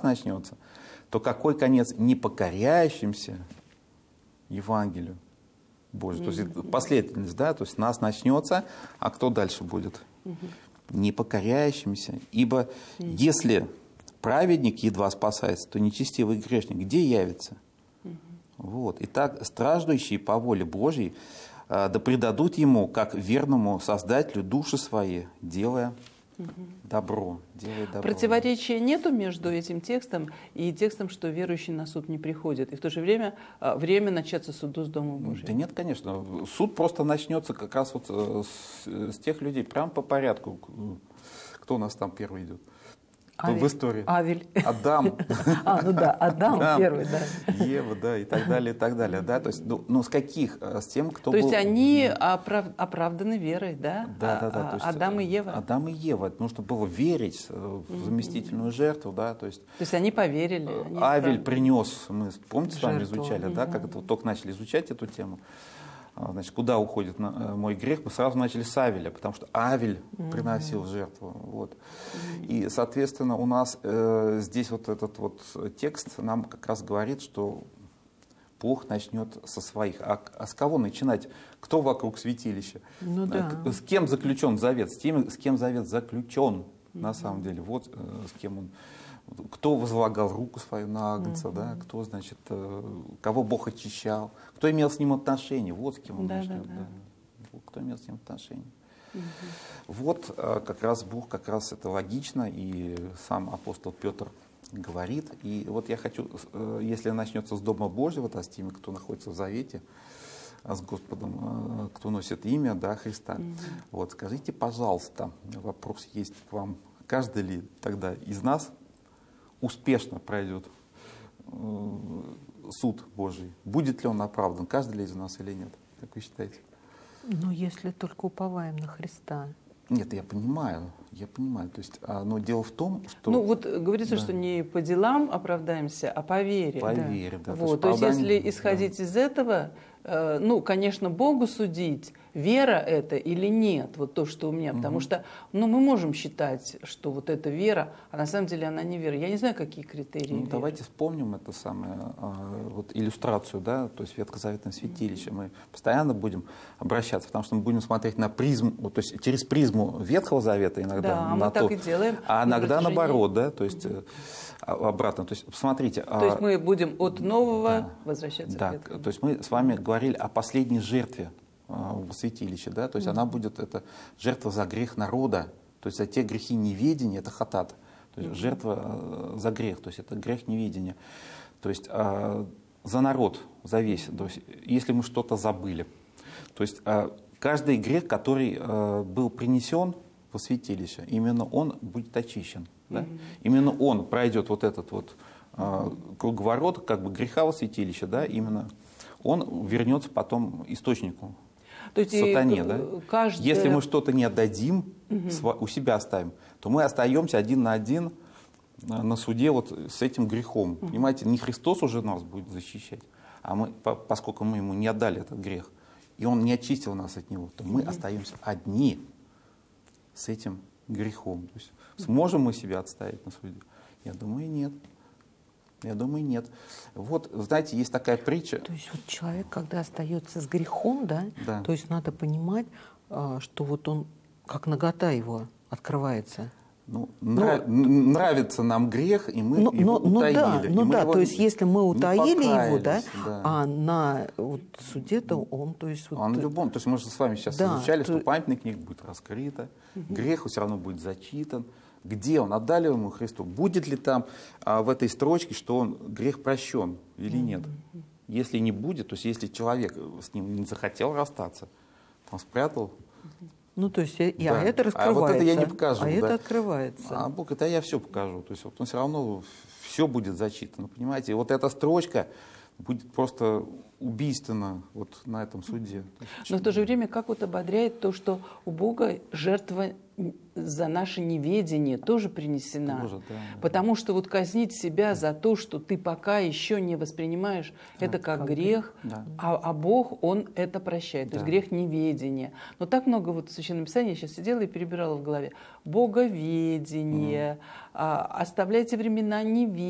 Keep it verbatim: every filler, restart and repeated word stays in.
нас начнется, то какой конец непокоряющимся Евангелию Божию? Mm-hmm. То есть последовательность, да, то есть нас начнется, а кто дальше будет? Mm-hmm. Непокоряющимся. Ибо mm-hmm. если праведник едва спасается, то нечестивый грешник где явится? Mm-hmm. Вот. Итак, страждущие по воле Божьей да предадут ему, как верному Создателю, души свои, делая угу. добро, делая добро. Противоречия нету между этим текстом и текстом, что верующий на суд не приходит, и в то же время время начаться суду с Дома Божьего? Да нет, конечно. Суд просто начнется как раз вот с, с тех людей, прям по порядку. Кто у нас там первый идет? Авель. В истории. Авель. Адам. А, ну да, Адам, Адам первый, да. Ева, да, и так далее, и так далее. Да? То есть, ну, ну, с каких? С тем, кто То был... есть они оправ... оправданы верой, да? Да, да, да. А, есть, Адам и Ева. Адам и Ева. Нужно было верить в заместительную mm-hmm. жертву, да, то есть... То есть они поверили. Они Авель прав... принес, мы, помните, с вами жертву. изучали, Mm-hmm. да, как это вот только начали изучать эту тему. Значит, куда уходит мой грех, мы сразу начали с Авеля, потому что Авель mm-hmm. приносил жертву. Вот. Mm-hmm. И, соответственно, у нас э, здесь вот этот вот текст нам как раз говорит, что Бог начнет со своих. А, а с кого начинать? Кто вокруг святилища? Ну, да. С кем заключен завет? С тем, с кем завет заключен, mm-hmm. на самом деле. Вот э, с кем он. Кто возлагал руку свою на агнца, mm-hmm. да? Кто, значит, э, кого Бог очищал, кто имел с ним отношения, вот с кем он да, начнет. Да, да. Да. Кто имел с ним отношения. Mm-hmm. Вот э, как раз Бог, как раз это логично, и сам апостол Петр говорит. И вот я хочу, э, если начнется с Дома Божьего, да, с теми, кто находится в завете с Господом, э, кто носит имя, да, Христа. Mm-hmm. Вот, скажите, пожалуйста, вопрос есть к вам. Каждый ли тогда из нас успешно пройдет э, суд Божий? Будет ли он оправдан? Каждый ли из нас или нет? Как вы считаете? Ну, если только уповаем на Христа. Нет, я понимаю, я понимаю. То есть, а, но дело в том, что... Ну, вот говорится, да. что не по делам оправдаемся, а по вере. По да. вере, да. Вот, то есть, то есть если исходить да. из этого, э, ну, конечно, Богу судить, вера это или нет, вот то, что у меня. Угу. Потому что, ну, мы можем считать, что вот эта вера, а на самом деле она не вера. Я не знаю, какие критерии. Ну, давайте вспомним это самое, а, вот иллюстрацию, да, то есть ветхозаветное святилище. Угу. Мы постоянно будем обращаться, потому что мы будем смотреть на призму, вот, то есть через призму Ветхого Завета иногда. Да, на мы то, так и делаем. А иногда наоборот, да, то есть угу. обратно. То есть, посмотрите. То а, есть мы будем от нового да, возвращаться да, к ветхому. То есть мы с вами говорили о последней жертве в святилище, да, то есть mm-hmm. она будет, это жертва за грех народа, то есть за те грехи неведения, это хатат, то есть mm-hmm. жертва за грех, то есть это грех неведения, то есть а, за народ, за весь, то есть если мы что-то забыли, то есть а, каждый грех, который а, был принесен во святилище, именно он будет очищен, да? Mm-hmm. Именно он пройдет вот этот вот а, круговорот, как бы греха во святилище, да, именно он вернется потом источнику. То есть сатане, да? Каждый... Если мы что-то не отдадим, угу. у себя оставим, то мы остаемся один на один на суде вот с этим грехом. Угу. Понимаете, не Христос уже нас будет защищать, а мы, поскольку мы ему не отдали этот грех, и он не очистил нас от него, то мы угу. остаемся одни с этим грехом. То есть, сможем мы себя отставить на суде? Я думаю, нет. Я думаю, нет. Вот, знаете, есть такая притча. То есть вот человек, когда остается с грехом, да, да. то есть надо понимать, что вот он, как нагота его открывается. Ну, нрав... Нравится нам грех, и мы но, его но, утаили. Ну да, ну да то есть если мы утаили его, да, да. а на вот, суде-то он, то есть... Вот, он в любом, то есть мы же с вами сейчас да, изучали, то... что памятная книга будет раскрыта, угу. грех все равно будет зачитан. Где он? Отдали ему Христу? Будет ли там а, в этой строчке, что он грех прощен или нет? Mm-hmm. Если не будет, то есть если человек с ним не захотел расстаться, там спрятал. Ну, то есть, и, да. а это раскрывается. А вот это я не покажу. А да. это открывается. А Бог, это я все покажу. То есть вот он все равно все будет зачитано. Понимаете, вот эта строчка будет просто убийственно вот на этом суде. Но в то же время как вот ободряет то, что у Бога жертва за наше неведение тоже принесена. Тоже, да, Потому что вот казнить себя за то, что ты пока еще не воспринимаешь, да, это как, как грех, да. а, а Бог, Он это прощает. То да. есть грех неведения. Но так много вот в Священном Писании, я сейчас сидела и перебирала в голове. Боговедение, mm. а, оставляйте времена неведения.